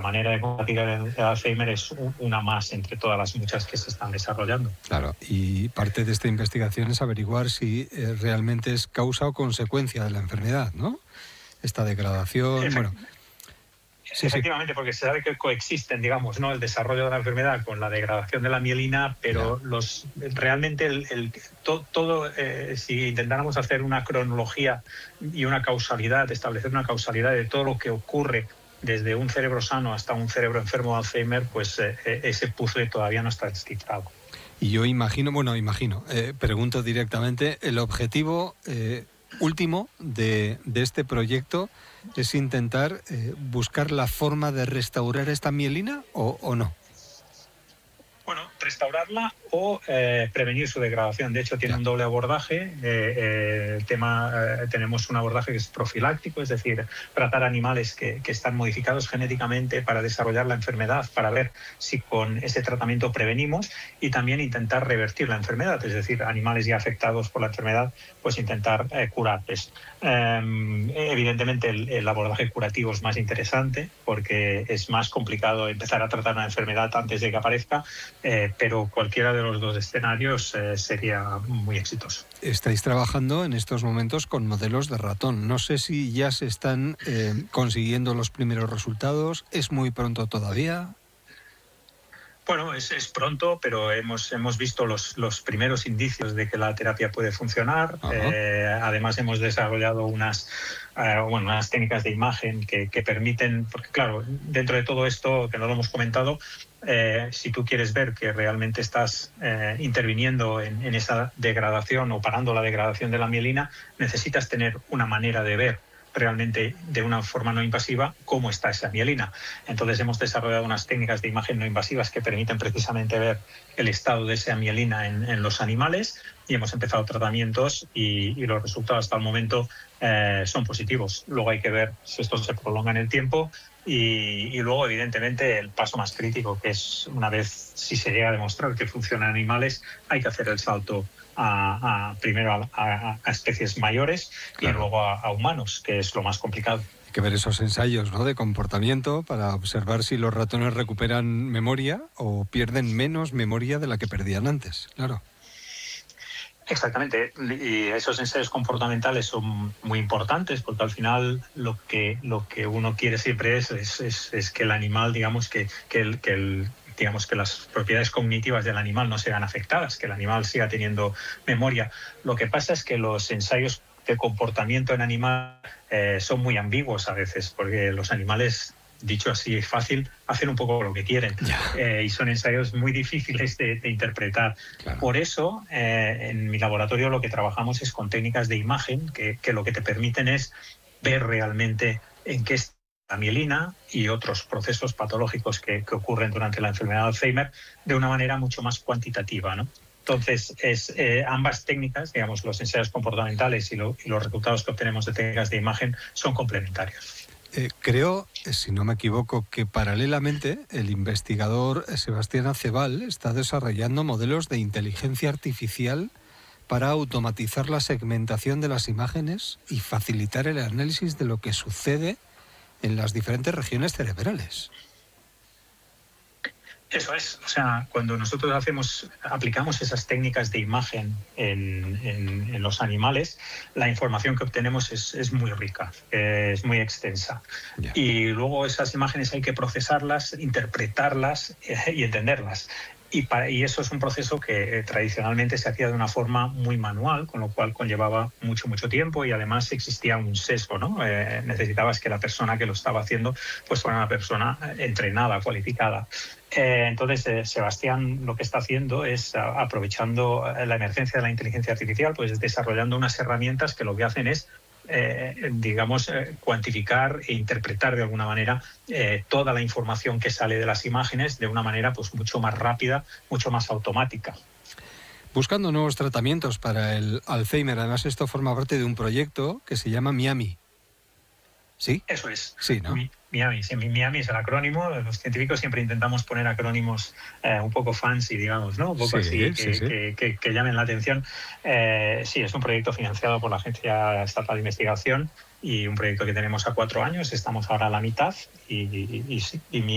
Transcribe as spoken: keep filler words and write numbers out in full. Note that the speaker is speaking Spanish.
manera de combatir el, el Alzheimer es una más entre todas las muchas que se están desarrollando. Claro, y parte de esta investigación es averiguar si eh, realmente es causa o consecuencia de la enfermedad, ¿no? Esta degradación, Efect bueno... Sí, Efectivamente, sí. porque se sabe que coexisten, digamos, ¿no?, el desarrollo de la enfermedad con la degradación de la mielina, pero Ya. los realmente el, el to, todo, eh, si intentáramos hacer una cronología y una causalidad, establecer una causalidad de todo lo que ocurre desde un cerebro sano hasta un cerebro enfermo de Alzheimer, pues eh, ese puzzle todavía no está descifrado. Y yo imagino, bueno, imagino, eh, pregunto directamente, el objetivo eh, último de, de este proyecto es intentar eh, buscar la forma de restaurar esta mielina o, o no. Bueno, restaurarla o eh, prevenir su degradación. De hecho, tiene Ya. un doble abordaje. Eh, eh, el tema, eh, tenemos un abordaje que es profiláctico, es decir, tratar animales que, que están modificados genéticamente para desarrollar la enfermedad, para ver si con ese tratamiento prevenimos, y también intentar revertir la enfermedad, es decir, animales ya afectados por la enfermedad, pues intentar eh, curarles. Eh, evidentemente, el, el abordaje curativo es más interesante porque es más complicado empezar a tratar una enfermedad antes de que aparezca. Eh, pero cualquiera de los dos escenarios eh, sería muy exitoso. Estáis trabajando en estos momentos con modelos de ratón. No sé si ya se están eh, consiguiendo los primeros resultados. ¿Es muy pronto todavía? Bueno, es, es pronto, pero hemos, hemos visto los, los primeros indicios de que la terapia puede funcionar. Ajá. Eh, además, hemos desarrollado unas, eh, bueno, unas técnicas de imagen que, que permiten, porque claro, dentro de todo esto, que no lo hemos comentado, eh, si tú quieres ver que realmente estás eh, interviniendo en, en esa degradación o parando la degradación de la mielina, necesitas tener una manera de ver realmente de una forma no invasiva cómo está esa mielina. Entonces hemos desarrollado unas técnicas de imagen no invasivas que permiten precisamente ver el estado de esa mielina en, en los animales, y hemos empezado tratamientos y, y los resultados hasta el momento eh, son positivos. Luego hay que ver si esto se prolonga en el tiempo y, y luego evidentemente el paso más crítico, que es una vez si se llega a demostrar que funciona en animales, hay que hacer el salto A, a, primero a, a, a especies mayores, claro, y luego a, a humanos, que es lo más complicado. Hay que ver esos ensayos, ¿no?, de comportamiento para observar si los ratones recuperan memoria o pierden menos memoria de la que perdían antes, claro. Exactamente, y esos ensayos comportamentales son muy importantes porque al final lo que, lo que uno quiere siempre es, es, es, es que el animal, digamos, que, que, el, que el... digamos que las propiedades cognitivas del animal no sean afectadas, que el animal siga teniendo memoria. Lo que pasa es que los ensayos de comportamiento en animal eh, son muy ambiguos a veces, porque los animales, dicho así fácil, hacen un poco lo que quieren, eh, y son ensayos muy difíciles de, de interpretar. Claro. Por eso, eh, en mi laboratorio lo que trabajamos es con técnicas de imagen que, que lo que te permiten es ver realmente en qué está la mielina y otros procesos patológicos que, que ocurren durante la enfermedad de Alzheimer de una manera mucho más cuantitativa, ¿no? Entonces, es, eh, ambas técnicas, digamos, los ensayos comportamentales y, lo, y los resultados que obtenemos de técnicas de imagen son complementarios. Eh, creo, si no me equivoco, que paralelamente el investigador Sebastián Acebal está desarrollando modelos de inteligencia artificial para automatizar la segmentación de las imágenes y facilitar el análisis de lo que sucede en las diferentes regiones cerebrales. Eso es, o sea, cuando nosotros hacemos, aplicamos esas técnicas de imagen en, en, en los animales, la información que obtenemos es, es muy rica, es muy extensa. Yeah. Y luego esas imágenes hay que procesarlas, interpretarlas eh, y entenderlas. Y, para, y eso es un proceso que eh, tradicionalmente se hacía de una forma muy manual, con lo cual conllevaba mucho, mucho tiempo, y además existía un sesgo, ¿no? Eh, necesitabas que la persona que lo estaba haciendo pues fuera una persona entrenada, cualificada. Eh, entonces, eh, Sebastián lo que está haciendo es, a, aprovechando la emergencia de la inteligencia artificial, pues desarrollando unas herramientas que lo que hacen es Eh, digamos, eh, cuantificar e interpretar de alguna manera eh, toda la información que sale de las imágenes de una manera pues mucho más rápida, mucho más automática. Buscando nuevos tratamientos para el Alzheimer, además esto forma parte de un proyecto que se llama Miami. ¿Sí? Eso es. Sí, ¿no? Mi, Miami, sí, Miami es el acrónimo. Los científicos siempre intentamos poner acrónimos eh, un poco fancy, digamos, ¿no? Un poco sí, así, que, sí, sí. Que, que, que llamen la atención. Eh, sí, es un proyecto financiado por la Agencia Estatal de Investigación y un proyecto que tenemos a cuatro años. Estamos ahora a la mitad y, y, y, y, y